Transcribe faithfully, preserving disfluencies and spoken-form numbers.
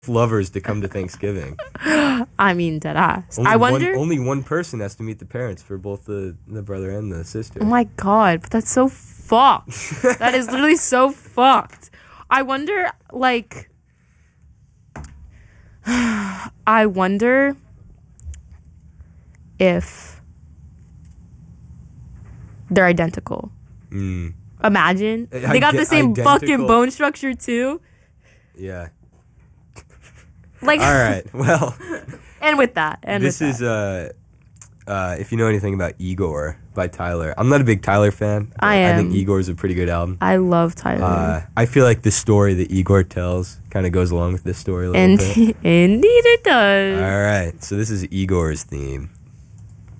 lovers to come to Thanksgiving. I mean, dead ass. Only I wonder. One, only one person has to meet the parents for both the, the brother and the sister. Oh my god, but that's so fucked. That is literally so fucked. I wonder, like, I wonder if they're identical. Mm. Imagine they got the same Identical. fucking bone structure too. Yeah. Like, all right. Well, and with that, and this with is that. uh, uh, if you know anything about Igor by Tyler. I'm not a big Tyler fan. I am. I think Igor's a pretty good album. I love Tyler. Uh, I feel like the story that Igor tells kind of goes along with this story a little and bit. indeed it does. All right. So this is Igor's theme.